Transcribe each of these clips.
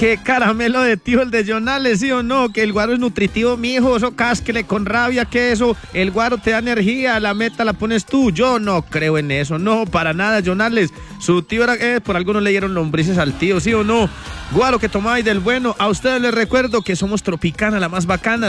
Qué caramelo de tío el de Jonales, ¿sí o no? Que el guaro es nutritivo, mijo, eso cásquele con rabia, que eso, el guaro te da energía, la meta la pones tú. Yo no creo en eso, no, para nada, Jonales. Su tío era, por algo no le dieron lombrices al tío, ¿sí o no? Guaro que tomáis del bueno. A ustedes les recuerdo que somos Tropicana, la más bacana,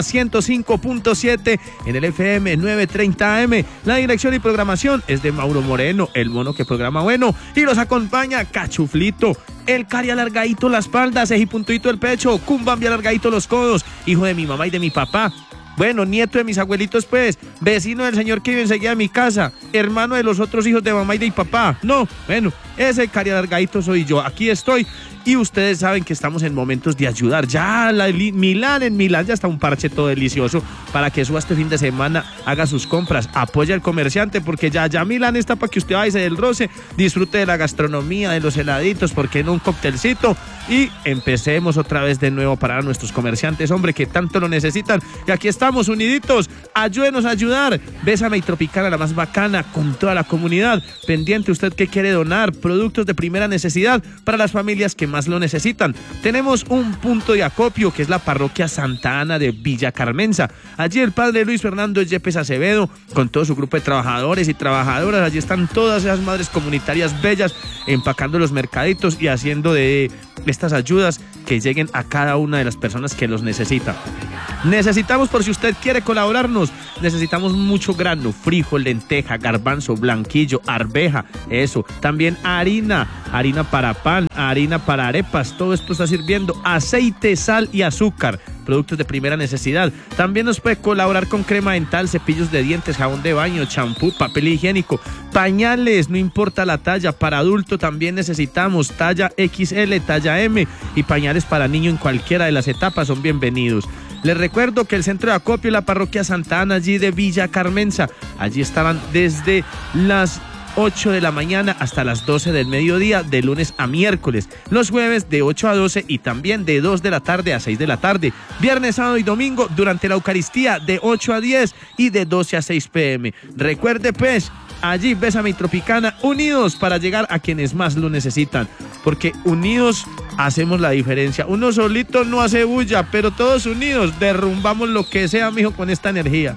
105.7 en el FM 930 AM. La dirección y programación es de Mauro Moreno, el mono que programa bueno. Y los acompaña Cachuflito, el cari alargadito la espalda, cejipuntito el pecho, cumbambi alargadito los codos, hijo de mi mamá y de mi papá. Bueno, nieto de mis abuelitos, pues, vecino del señor que vive enseguida de mi casa, hermano de los otros hijos de mamá y de mi papá. No, bueno, ese cari alargadito soy yo. Aquí estoy. Y ustedes saben que estamos en momentos de ayudar. Ya en Milán ya está un parche todo delicioso para que suba este fin de semana, haga sus compras, apoya al comerciante, porque ya Milán está para que usted vaya del roce, disfrute de la gastronomía, de los heladitos, porque no un coctelcito, y empecemos otra vez de nuevo para nuestros comerciantes, hombre, que tanto lo necesitan. Y aquí estamos uniditos, ayúdenos a ayudar. Bésame y Tropicana, la más bacana, con toda la comunidad. Pendiente usted que quiere donar productos de primera necesidad para las familias que más lo necesitan. Tenemos un punto de acopio que es la parroquia Santa Ana de Villa Carmenza. Allí el padre Luis Fernando Yepes Acevedo con todo su grupo de trabajadores y trabajadoras. Allí están todas esas madres comunitarias bellas empacando los mercaditos y haciendo de estas ayudas que lleguen a cada una de las personas que los necesitan. Necesitamos, por si usted quiere colaborarnos, necesitamos mucho grano, frijol, lenteja, garbanzo, blanquillo, arveja, eso, también harina para pan, harina para arepas, todo esto está sirviendo, aceite, sal y azúcar, productos de primera necesidad. También nos puede colaborar con crema dental, cepillos de dientes, jabón de baño, champú, papel higiénico, pañales, no importa la talla, para adulto también necesitamos talla XL, talla M, y pañales para niño en cualquiera de las etapas son bienvenidos. Les recuerdo que el centro de acopio y la parroquia Santa Ana allí de Villa Carmenza, allí estaban desde las 8 de la mañana hasta las 12 del mediodía, de lunes a miércoles, los jueves de 8 a 12 y también de 2 de la tarde a 6 de la tarde, viernes, sábado y domingo durante la Eucaristía de 8 a 10 y de 12 a 6 p.m. Recuerde pues, allí Bésame y Tropicana, unidos para llegar a quienes más lo necesitan, porque unidos hacemos la diferencia. Uno solito no hace bulla, pero todos unidos derrumbamos lo que sea, mijo, con esta energía.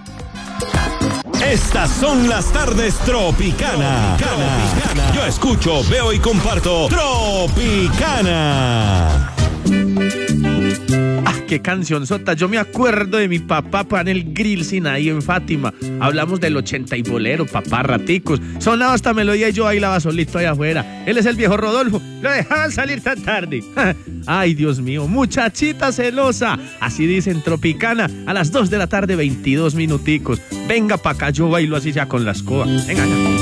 Estas son las tardes Tropicana. Yo escucho, veo y comparto Tropicana. Qué cancionzota, yo me acuerdo de mi papá en el grill Sinaí en Fátima. Hablamos del 80 y bolero, papá, raticos. Sonaba esta melodía y yo bailaba solito allá afuera. Él es el viejo Rodolfo, lo dejaban salir tan tarde. Ay, Dios mío, muchachita celosa. Así dicen Tropicana, a las 2 de la tarde, 22 minuticos. Venga pa' acá, yo bailo así ya con la escoba. Venga, ya.